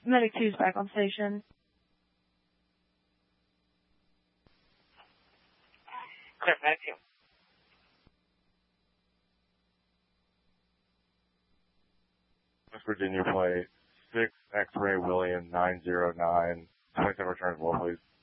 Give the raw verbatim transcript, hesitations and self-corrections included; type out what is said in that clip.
Medic two's back on station. Clear, Medic two. West Virginia flight six X-ray William nine zero nine. twenty-seven returns well, please.